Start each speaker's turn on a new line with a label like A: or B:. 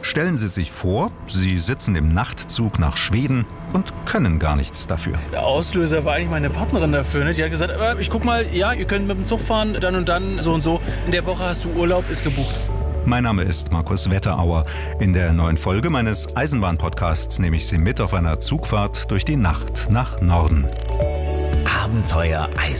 A: Stellen Sie sich vor, Sie sitzen im Nachtzug nach Schweden und können gar nichts dafür.
B: Der Auslöser war eigentlich meine Partnerin dafür. Ne? Die hat gesagt, ich guck mal, ja, ihr könnt mit dem Zug fahren, dann und dann, so und so. In der Woche hast du Urlaub, ist gebucht.
A: Mein Name ist Markus Wetterauer. In der neuen Folge meines Eisenbahn-Podcasts nehme ich Sie mit auf einer Zugfahrt durch die Nacht nach Norden.
C: Abenteuer Eisenbahn.